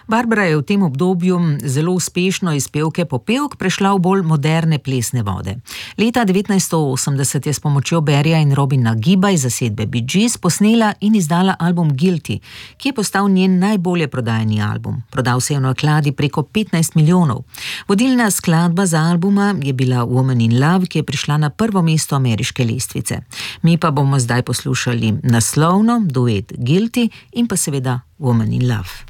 Barbara je v tem obdobju zelo uspešno iz pevke popevk prešla v bolj moderne plesne vode. Leta 1980 je s pomočjo Barryja in Robina Giba iz zasedbe Bee Gees posnela in izdala album Guilty, ki je postal njen najbolje prodajani album. Prodal se je v nakladi preko 15 milijonov. Vodilna skladba za albuma je bila Woman in Love, ki je prišla na prvo mesto ameriške lestvice. Mi pa bomo zdaj poslušali naslovno duet Guilty in pa seveda Woman in Love.